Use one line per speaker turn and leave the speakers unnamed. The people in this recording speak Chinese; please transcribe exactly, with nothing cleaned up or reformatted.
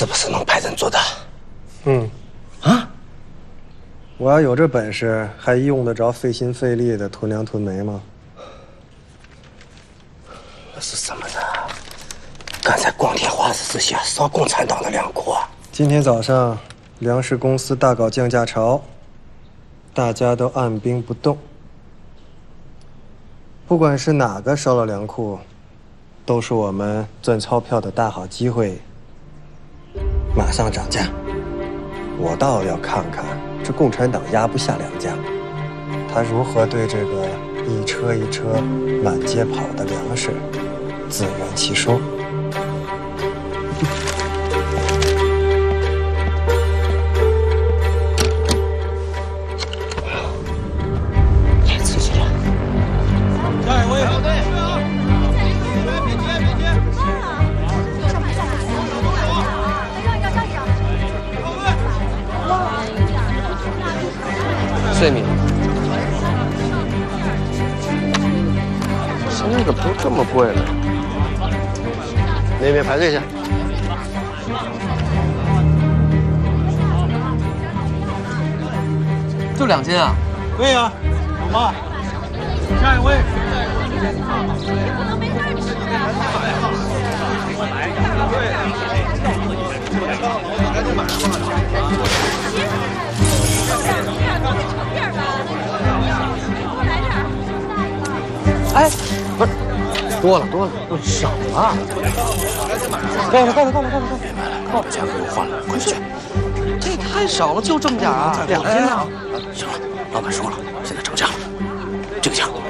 是不是能派人做的？
嗯。啊？我要有这本事，还用得着费心费力的囤粮囤煤吗？
那是什么呢？刚才光天化日之下烧共产党的粮库啊！
今天早上，粮食公司大搞降价潮，大家都按兵不动。不管是哪个烧了粮库，都是我们赚钞票的大好机会。马上涨价，我倒要看看这共产党压不下粮价，他如何对这个一车一车满街跑的粮食自圆其说。
太刺激了！
下一位，
别接，别接！
碎米，现在怎么都这么贵了？
那边排队去。
就两斤啊？
对呀，有吗？下一位。
哎，不是，多了多了，少了。够了够了够了够了够了，
把价格给我换了，快去！
这太少了，就这么点啊，两斤啊！
行了，老板说了，现在涨价了，这个价